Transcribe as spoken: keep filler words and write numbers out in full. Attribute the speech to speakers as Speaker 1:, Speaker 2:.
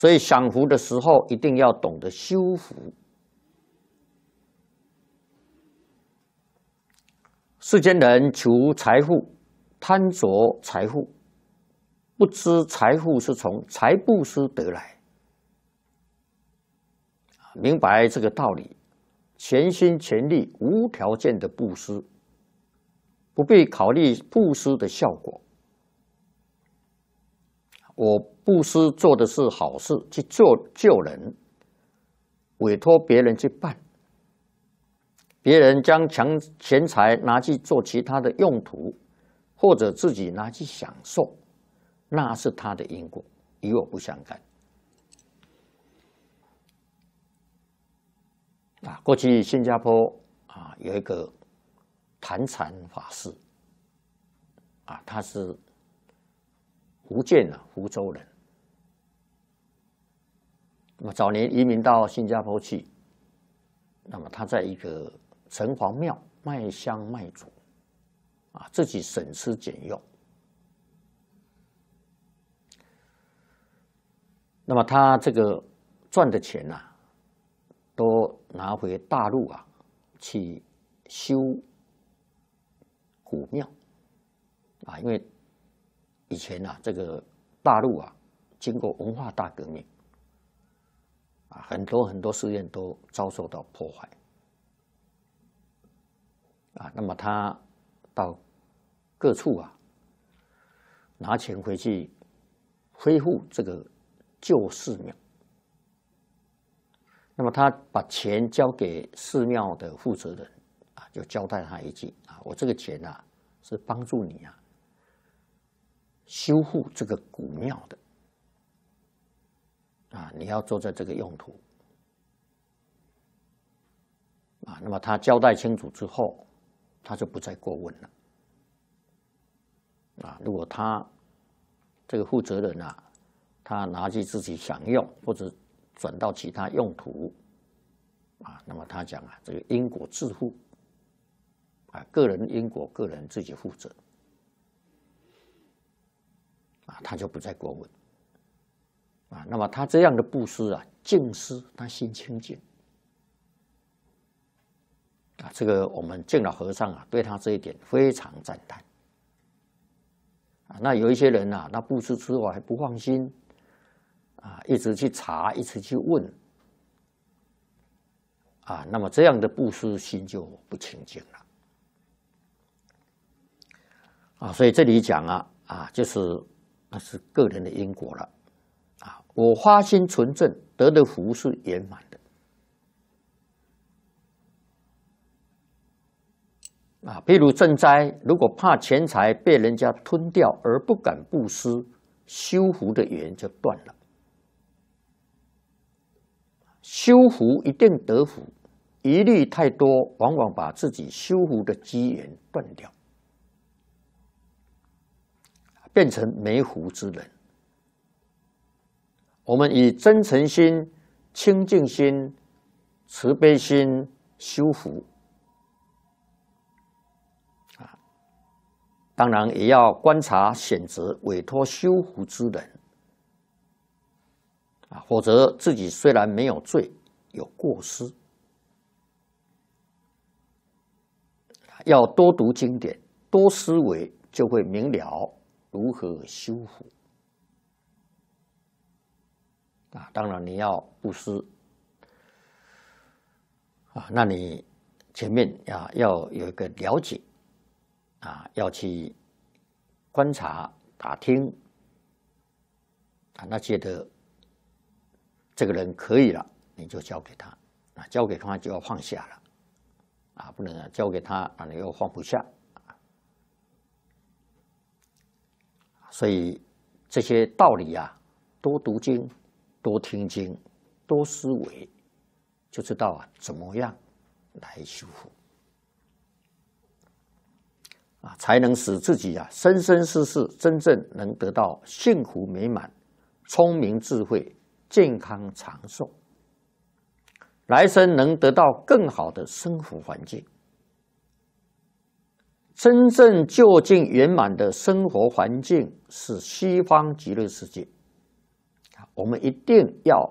Speaker 1: 所以享福的时候，一定要懂得修福。世间人求财富，贪着财富，不知财富是从财布施得来。明白这个道理，全心全力、无条件的布施，不必考虑布施的效果。我布施做的是好事，去救救人，委托别人去办。别人将强钱财拿去做其他的用途，或者自己拿去享受，那是他的因果，与我不相干。啊，过去新加坡啊有一个坛禅法师，啊，他是福建啊福州人。那么早年移民到新加坡去，那么他在一个城隍庙卖香卖烛，啊，自己省吃俭用。那么他这个赚的钱呐、啊，都拿回大陆啊去修古庙，啊，因为以前啊这个大陆啊经过文化大革命，啊，很多很多寺院都遭受到破坏。啊，那么他到各处啊，拿钱回去恢复这个旧寺庙。那么他把钱交给寺庙的负责人啊，就交代他一句啊，我这个钱啊是帮助你啊修复这个古庙的啊，你要做在这个用途啊。那么他交代清楚之后，他就不再过问了。啊，如果他这个负责人啊，他拿去自己享用，或者转到其他用途，啊，那么他讲啊，这个因果自负，啊，个人因果个人自己负责，啊，他就不再过问。啊，那么他这样的布施啊，净施，他心清净。啊，这个我们净老和尚啊，对他这一点非常赞叹。啊，那有一些人啊，那布施之后还不放心，啊，一直去查，一直去问，啊，那么这样的布施心就不清净了。啊，所以这里讲啊，啊，就是那是个人的因果了。啊，我发心纯正，得的福是圆满的。啊，譬如赈灾，如果怕钱财被人家吞掉而不敢布施，修福的缘就断了。修福一定得福，疑虑太多，往往把自己修福的机缘断掉，变成没福之人。我们以真诚心、清净心、慈悲心修福。当然也要观察选择委托修福之人，啊，否则自己虽然没有罪，有过失。要多读经典，多思维，就会明了如何修福。啊，当然你要布施，啊，那你前面啊要有一个了解。啊，要去观察、打听，啊，那觉得这个人可以了，你就交给他，啊，交给他就要放下了，啊，不能啊交给他，啊，你又放不下，所以这些道理啊，多读经、多听经、多思维，就知道啊怎么样来修复。啊，才能使自己啊生生世世真正能得到幸福美满、聪明智慧、健康长寿，来生能得到更好的生活环境。真正究竟圆满的生活环境是西方极乐世界。 我们一定要